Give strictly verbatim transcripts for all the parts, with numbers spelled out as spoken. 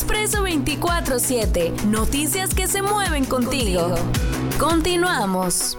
Expreso veinticuatro siete. Noticias que se mueven contigo. contigo. Continuamos.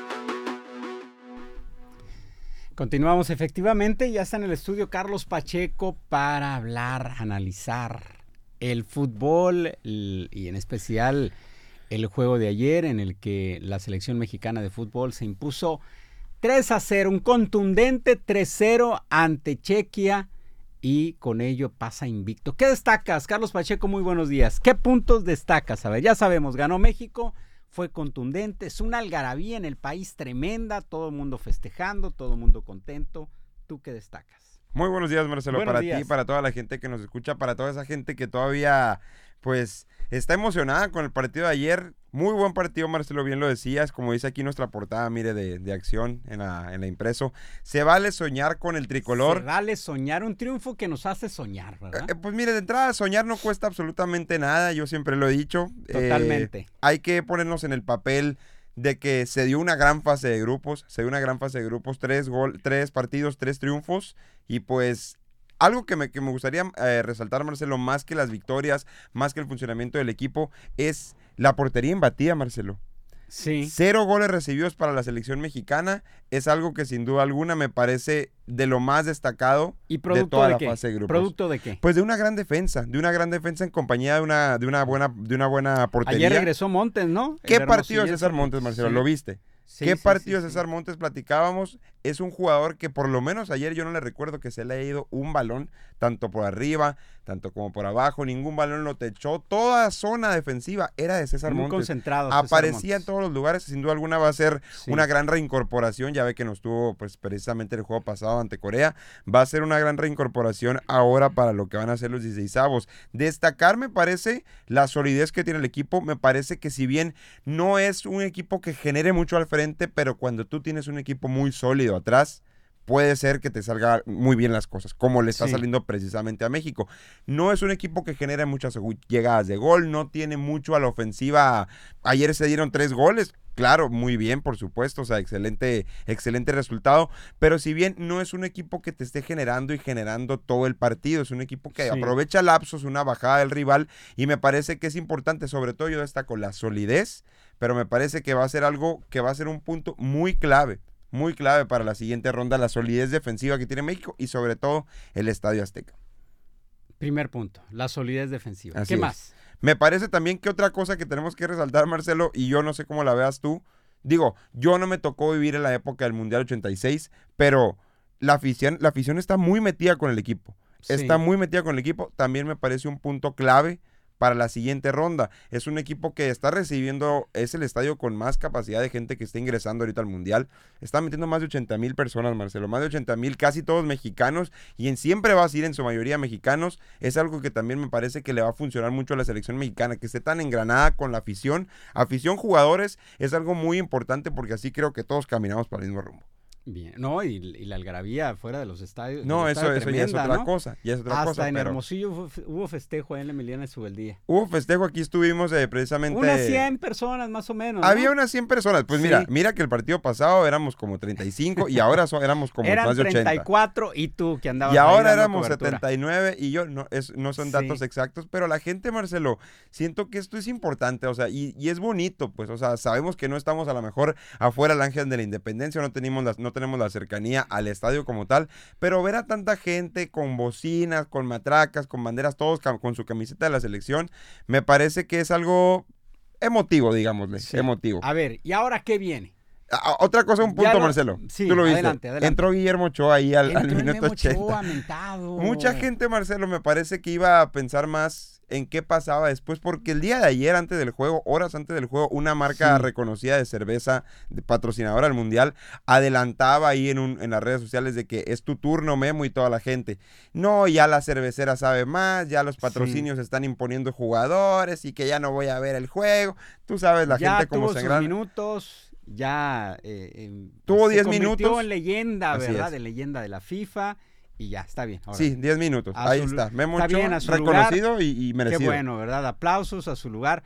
Continuamos, efectivamente, ya está en el estudio Carlos Pacheco para hablar, analizar el fútbol y en especial el juego de ayer en el que la selección mexicana de fútbol se impuso tres a cero, un contundente tres cero ante Chequia y con ello pasa invicto. ¿Qué destacas, Carlos Pacheco? Muy buenos días. ¿Qué puntos destacas? A ver, ya sabemos, ganó México. Fue contundente, es una algarabía en el país tremenda, todo el mundo festejando, todo el mundo contento. ¿Tú qué destacas? Muy buenos días, Marcelo, buenos para días. ti, para toda la gente que nos escucha, para toda esa gente que todavía, pues, está emocionada con el partido de ayer. Muy buen partido, Marcelo, bien lo decías, como dice aquí nuestra portada, mire, de, de acción en la, en la impreso. Se vale soñar con el tricolor. Se vale soñar, un triunfo que nos hace soñar, ¿verdad? Eh, pues mire, de entrada, soñar no cuesta absolutamente nada, yo siempre lo he dicho. Totalmente. Eh, hay que ponernos en el papel de que se dio una gran fase de grupos, se dio una gran fase de grupos, tres, gol, tres partidos, tres triunfos, y pues algo que me, que me gustaría eh, resaltar, Marcelo, más que las victorias, más que el funcionamiento del equipo, es la portería imbatida, Marcelo. Sí. Cero goles recibidos para la selección mexicana es algo que sin duda alguna me parece de lo más destacado ¿Y de toda de la qué? fase de grupos. ¿Producto de qué? Pues de una gran defensa, de una gran defensa en compañía de una, de una buena, de una buena portería. Ayer regresó Montes, ¿no? ¿Qué partido es César Montes, Marcelo? Sí. ¿Lo viste? Sí, ¿Qué sí, partido sí, César sí. Montes platicábamos? Es un jugador que por lo menos ayer yo no le recuerdo que se le haya ido un balón, tanto por arriba, tanto como por abajo, ningún balón lo techó, toda zona defensiva era de César Muy Montes. concentrado. César Aparecía Montes. en todos los lugares, sin duda alguna va a ser Sí. una gran reincorporación, ya ve que nos tuvo pues precisamente el juego pasado ante Corea, va a ser una gran reincorporación ahora para lo que van a ser los dieciseisavos. Destacar me parece la solidez que tiene el equipo, me parece que si bien no es un equipo que genere mucho al frente, pero cuando tú tienes un equipo muy sólido atrás, puede ser que te salga muy bien las cosas, como le está Sí. saliendo precisamente a México. No es un equipo que genera muchas llegadas de gol, no tiene mucho a la ofensiva. Ayer se dieron tres goles, claro, muy bien, por supuesto, o sea, excelente, excelente resultado, pero si bien no es un equipo que te esté generando y generando todo el partido, es un equipo que Sí. aprovecha lapsos, una bajada del rival, y me parece que es importante, sobre todo yo destaco la solidez, pero me parece que va a ser algo que va a ser un punto muy clave, muy clave para la siguiente ronda, la solidez defensiva que tiene México y sobre todo el Estadio Azteca. Primer punto, la solidez defensiva. Así ¿Qué es. más? Me parece también que otra cosa que tenemos que resaltar, Marcelo, y yo no sé cómo la veas tú, digo, yo no me tocó vivir en la época del Mundial ochenta y seis, pero la afición, la afición está muy metida con el equipo, Sí. está muy metida con el equipo, también me parece un punto clave para la siguiente ronda. Es un equipo que está recibiendo, es el estadio con más capacidad de gente que está ingresando ahorita al Mundial. Está metiendo más de ochenta mil personas, Marcelo, más de ochenta mil, casi todos mexicanos, y en siempre va a ir en su mayoría mexicanos. Es algo que también me parece que le va a funcionar mucho a la selección mexicana, que esté tan engranada con la afición. Afición, jugadores, es algo muy importante porque así creo que todos caminamos para el mismo rumbo. Bien, no, y, y la algarabía fuera de los estadios. No, del eso, estadio eso ya tremenda, es otra ¿no? cosa, ya es otra Hasta cosa, en pero Hermosillo hubo, hubo festejo ahí en la Emiliana Subeldía. hubo festejo, aquí estuvimos eh, precisamente... Unas cien personas más o menos, ¿no? Había unas cien personas. Pues Sí. mira, mira que el partido pasado éramos como treinta y cinco y ahora so, éramos como Eran más de ochenta. treinta y cuatro y tú que andabas Y ahí ahora dando éramos cobertura. setenta y nueve y yo, no, es, no son Sí. datos exactos, pero la gente, Marcelo, siento que esto es importante, o sea, y, y es bonito, pues, o sea, sabemos que no estamos a lo mejor afuera del Ángel de la Independencia, no tenemos, la, no tenemos la cercanía al estadio como tal, pero ver a tanta gente con bocinas, con matracas, con banderas, todos cam- con su camiseta de la selección, me parece que es algo emotivo, digámosle, Sí. emotivo. A ver, ¿y ahora qué viene? Ah, otra cosa, un Ya punto, lo- Marcelo. sí, Tú lo viste. adelante, adelante. Entró Guillermo Ochoa ahí al, al Entró el minuto Memo ochenta. Ochoa, mentado. Mucha gente, Marcelo, me parece que iba a pensar más en qué pasaba después, porque el día de ayer, antes del juego, horas antes del juego, una marca Sí. reconocida de cerveza, de patrocinadora del Mundial, adelantaba ahí en, un, en las redes sociales de que es tu turno, Memo, y toda la gente. No, ya la cervecera sabe más, ya los patrocinios están imponiendo jugadores y que ya no voy a ver el juego. Tú sabes, la ya gente como tuvo se sus engrana. minutos, ya eh, eh, Tuvo se diez convirtió minutos. en leyenda, Así ¿verdad? es. De leyenda de la FIFA y ya, está bien. Ahora, Sí, diez minutos. A Ahí su- está. Memo está Ochoa, bien, a su reconocido y, y merecido. qué bueno, ¿verdad? Aplausos a su lugar.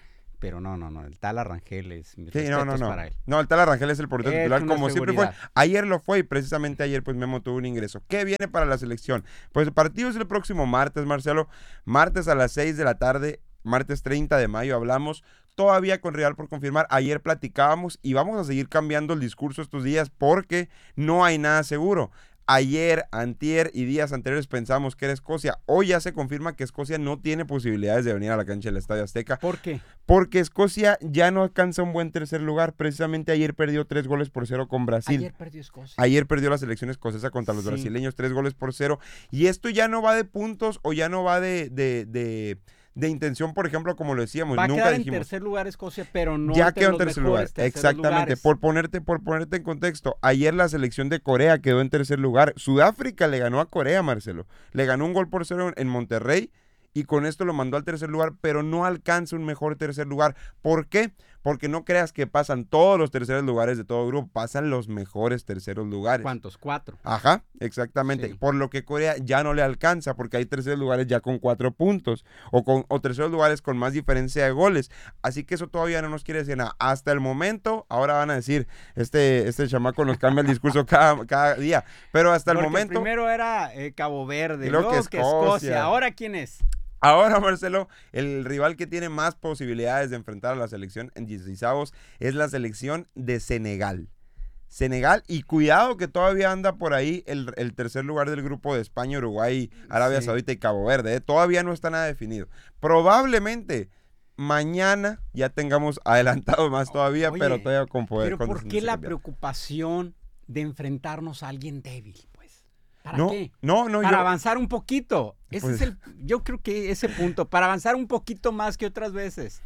pero no, no, no, el tal Rangel es mis Sí, respetos no, no, no. para él. No, el tal Rangel es el portero Es titular, una como siempre fue. seguridad. Ayer lo fue y precisamente ayer pues Memo tuvo un ingreso. ¿Qué viene para la selección? Pues el partido es el próximo martes, Marcelo. Martes a las seis de la tarde, martes treinta de mayo hablamos. Todavía con rival por confirmar. Ayer platicábamos y vamos a seguir cambiando el discurso estos días porque no hay nada seguro. Ayer, antier y días anteriores pensamos que era Escocia. Hoy ya se confirma que Escocia no tiene posibilidades de venir a la cancha del Estadio Azteca. ¿Por qué? Porque Escocia ya no alcanza un buen tercer lugar. Precisamente ayer perdió tres goles por cero con Brasil. Ayer perdió Escocia. Ayer perdió la selección escocesa contra los Sí. brasileños, tres goles por cero. Y esto ya no va de puntos o ya no va de... de, de de intención, por ejemplo, como lo decíamos, Va a nunca quedar dijimos. en tercer lugar Escocia, pero no Ya entre quedó en los tercer mejores lugar. terceros Exactamente. lugares. Por ponerte, por ponerte en contexto, ayer la selección de Corea quedó en tercer lugar. Sudáfrica le ganó a Corea, Marcelo. Le ganó un gol por cero en, en Monterrey y con esto lo mandó al tercer lugar, pero no alcanza un mejor tercer lugar. ¿Por qué? Porque no creas que pasan todos los terceros lugares de todo grupo, pasan los mejores terceros lugares. ¿Cuántos? Cuatro. Ajá, exactamente. Sí. Por lo que Corea ya no le alcanza, porque hay terceros lugares ya con cuatro puntos, o, con, o terceros lugares con más diferencia de goles. Así que eso todavía no nos quiere decir nada. Hasta el momento, ahora van a decir, este, este chamaco nos cambia el discurso cada, cada día. Pero hasta el Porque momento... primero era eh, Cabo Verde, Y luego luego que que Escocia. Escocia. ¿Ahora quién es? Ahora, Marcelo, el rival que tiene más posibilidades de enfrentar a la selección en dieciseisavos es la selección de Senegal. Senegal, y cuidado que todavía anda por ahí el, el tercer lugar del grupo de España, Uruguay, Arabia Sí. Saudita y Cabo Verde. ¿eh? Todavía no está nada definido. Probablemente mañana ya tengamos adelantado más todavía, Oye, pero todavía con poder. Pero con ¿por qué descendencia la cambiar. preocupación de enfrentarnos a alguien débil, pues? ¿Para No, qué? no, no, Para yo- avanzar un poquito. Ese Pues- es el, yo creo que ese punto, para avanzar un poquito más que otras veces.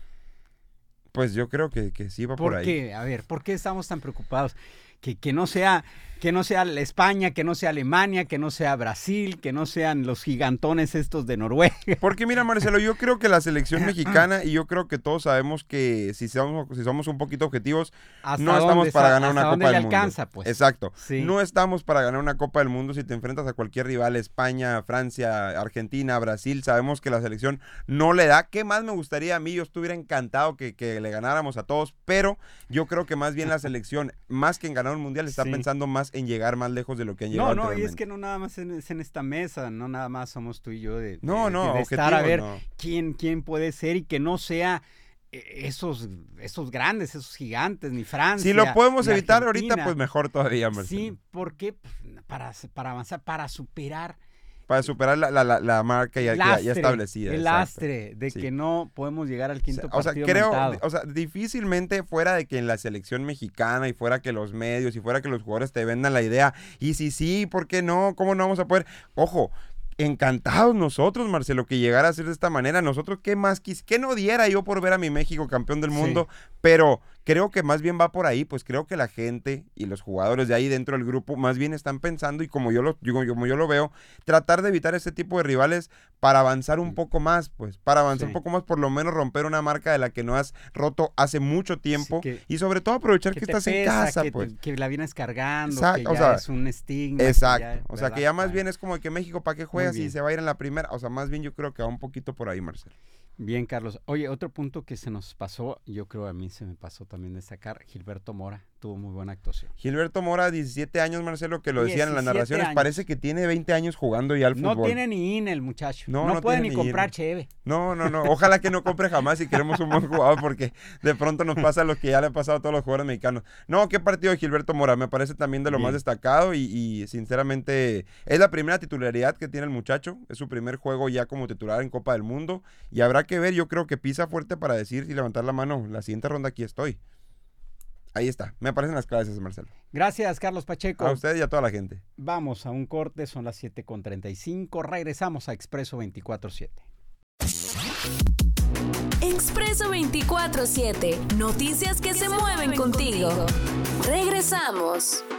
Pues yo creo que, que sí va por, ¿Por ahí. qué? A ver, ¿por qué estamos tan preocupados? Que, que no sea, que no sea España, que no sea Alemania, que no sea Brasil, que no sean los gigantones estos de Noruega. Porque mira, Marcelo, yo creo que la selección mexicana, y yo creo que todos sabemos que si somos, si somos un poquito objetivos, ¿Hasta no estamos dónde para sa- ganar una hasta Copa dónde del le Mundo. alcanza, pues? Exacto. Sí. No estamos para ganar una Copa del Mundo si te enfrentas a cualquier rival, España, Francia, Argentina, Brasil. Sabemos que la selección no le da. ¿Qué más me gustaría a mí? Yo estuviera encantado que, que le ganáramos a todos, pero yo creo que más bien la selección, más que en ganar un mundial, está Sí. pensando más en llegar más lejos de lo que han llegado No, no, y es anteriormente. que no nada más en, es en esta mesa, no nada más somos tú y yo de, de- No, no, de- de estar a ver objetivos, no. quién, quién puede ser y que no sea eh, esos, esos grandes, esos gigantes, ni Francia. Si lo podemos ni evitar Argentina. ahorita, pues mejor todavía, Marcelo. Sí, porque para, para avanzar, para superar Para superar la, la, la, la marca ya, el ya- ya lastre, establecida. el exacto. lastre de Sí. que no podemos llegar al quinto O sea, partido creo, montado. o sea, difícilmente fuera de que en la selección mexicana y fuera que los medios y fuera que los jugadores te vendan la idea, y si sí, ¿por qué no? ¿Cómo no vamos a poder? Ojo, encantados nosotros, Marcelo, que llegara a ser de esta manera. Nosotros, ¿qué más quis? ¿Qué no diera yo por ver a mi México campeón del Sí. mundo? Pero creo que más bien va por ahí, pues creo que la gente y los jugadores de ahí dentro del grupo más bien están pensando, y como yo lo, digo, como yo lo veo, tratar de evitar este tipo de rivales para avanzar un poco más, pues, para avanzar Sí. un poco más, por lo menos romper una marca de la que no has roto hace mucho tiempo, que- y sobre todo aprovechar que, te estás en pesa, casa, que, pues. que la vienes cargando, Exacto, que o ya sea, es un estigma. que Exacto, ya- o sea que ¿verdad? ya más Ay. bien es como que México, ¿para qué juegas y bien. se va a ir en la primera? O sea, más bien yo creo que va un poquito por ahí, Marcelo. Bien, Carlos. Oye, otro punto que se nos pasó, yo creo a mí se me pasó también destacar, Gilberto Mora tuvo muy buena actuación. Gilberto Mora, diecisiete años, Marcelo, que lo decían en las diecisiete narraciones, años. parece que tiene veinte años jugando ya al No fútbol. tiene ni I N E el muchacho. No, No, no puede tiene ni ni comprar I N E. cheve. No, no, no. Ojalá que no compre jamás si queremos un buen jugador, porque de pronto nos pasa lo que ya le ha pasado a todos los jugadores mexicanos. No, qué partido de Gilberto Mora. Me parece también de lo Bien. más destacado y, y sinceramente es la primera titularidad que tiene el muchacho. Es su primer juego ya como titular en Copa del Mundo. Y habrá que ver, yo creo que pisa fuerte para decir y levantar la mano. La siguiente ronda aquí estoy. Ahí está. Me parecen las claves, Marcelo. Gracias, Carlos Pacheco. A usted y a toda la gente. Vamos a un corte, son las siete con treinta y cinco. Regresamos a Expreso veinticuatro siete. Expreso veinticuatro siete. Noticias que se mueven contigo. Regresamos.